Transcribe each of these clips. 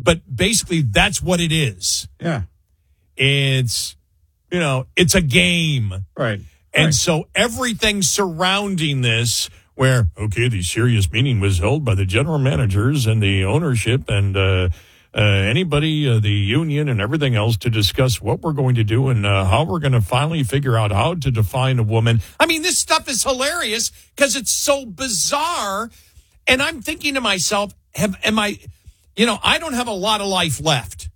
basically that's what it is. Yeah. It's, it's a game. Right. And so everything surrounding this, where, okay, the serious meeting was held by the general managers and the ownership and anybody, the union and everything else to discuss what we're going to do and how we're going to finally figure out how to define a woman. I mean, this stuff is hilarious because it's so bizarre. And I'm thinking to myself, I don't have a lot of life left.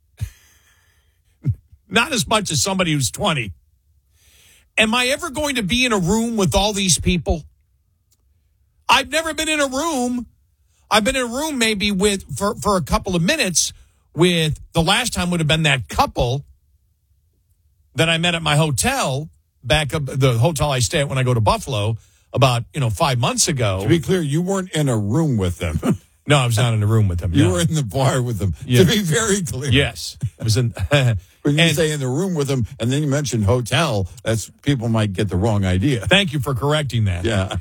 Not as much as somebody who's 20. Am I ever going to be in a room with all these people? I've never been in a room. I've been in a room maybe for a couple of minutes with, the last time would have been that couple that I met at my hotel, back up the hotel I stay at when I go to Buffalo, about 5 months ago. To be clear, you weren't in a room with them. No, I was not in a room with them. You were in the bar with them. Yeah. To be very clear. Yes. I was in. When you say in the room with them, and then you mentioned hotel, that's people might get the wrong idea. Thank you for correcting that. Yeah.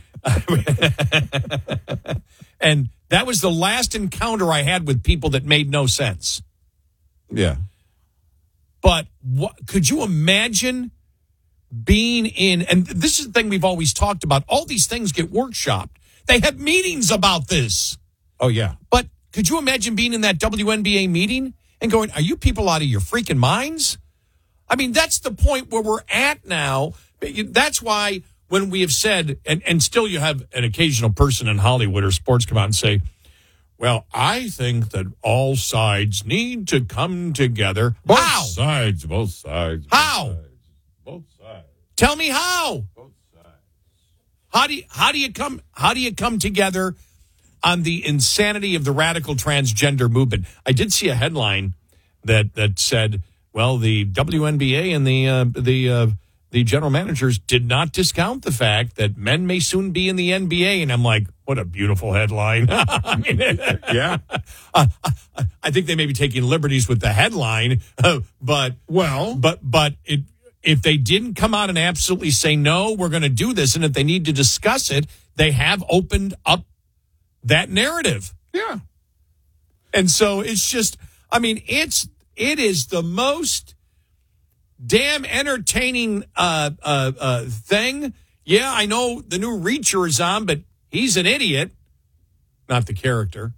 And that was the last encounter I had with people that made no sense. Yeah. But could you imagine being in, and this is the thing we've always talked about, all these things get workshopped. They have meetings about this. Oh, yeah. But could you imagine being in that WNBA meeting and going, are you people out of your freaking minds? I mean, that's the point where we're at now. That's why when we have said, and still you have an occasional person in Hollywood or sports come out and say, well, I think that all sides need to come together. Both How? sides. Both sides. How? Both sides. Tell me how. Both sides. How do you come together on the insanity of the radical transgender movement? I did see a headline that said, well, the WNBA and the general managers did not discount the fact that men may soon be in the NBA. And I'm like, what a beautiful headline. I mean, yeah. I think they may be taking liberties with the headline, but if they didn't come out and absolutely say, no, we're going to do this, and if they need to discuss it, they have opened up that narrative. Yeah. And so it's just, I mean, it is the most damn entertaining thing. Yeah, I know the new Reacher is on, but he's an idiot. Not the character.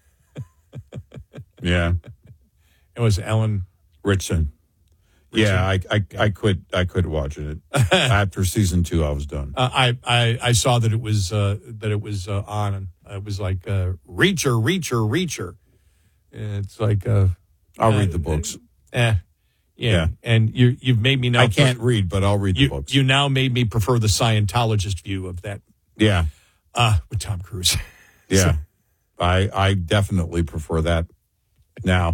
Yeah. It was Ellen Richardson. Yeah, I quit watching it. After season 2, I was done. I saw that it was on, and it was like Reacher. It's like I'll read the books. Yeah. And you've made me now. I can't read, but I'll read the books. You now made me prefer the Scientologist view of that. Yeah. With Tom Cruise. Yeah. So. I definitely prefer that now.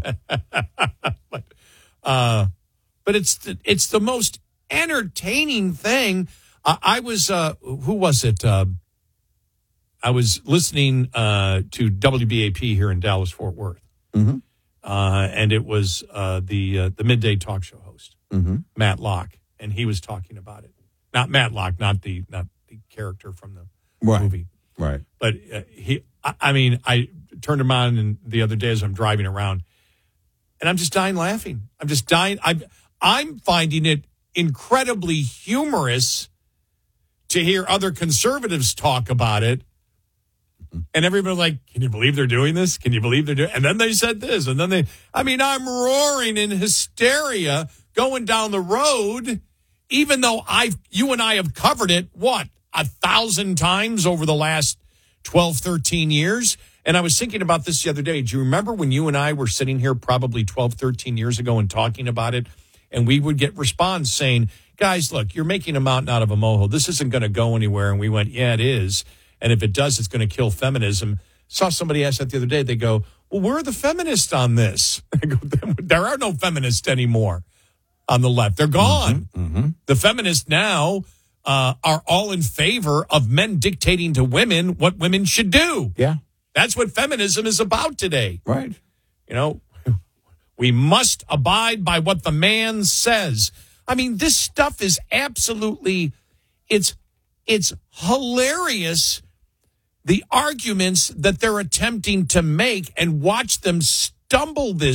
But it's the most entertaining thing. I was who was it? I was listening to WBAP here in Dallas Fort Worth, mm-hmm. And it was the midday talk show host, mm-hmm. Matt Locke, and he was talking about it. Not Matt Locke, not the character from the movie, right? But I turned him on and the other day as I'm driving around, and I'm just dying laughing. I'm just dying. I'm finding it incredibly humorous to hear other conservatives talk about it. And everybody's like, can you believe they're doing this? Can you believe they're doing it? And then they said this. And then I'm roaring in hysteria going down the road, even though you and I have covered it, 1,000 times over the last 12, 13 years. And I was thinking about this the other day. Do you remember when you and I were sitting here probably 12, 13 years ago and talking about it? And we would get response saying, guys, look, you're making a mountain out of a molehill. This isn't going to go anywhere. And we went, yeah, it is. And if it does, it's going to kill feminism. Saw somebody ask that the other day. They go, well, where are the feminists on this? I go, there are no feminists anymore on the left. They're gone. Mm-hmm. Mm-hmm. The feminists now are all in favor of men dictating to women what women should do. Yeah. That's what feminism is about today. Right. We must abide by what the man says. I mean, this stuff is absolutely, it's hilarious, the arguments that they're attempting to make, and watch them stumble this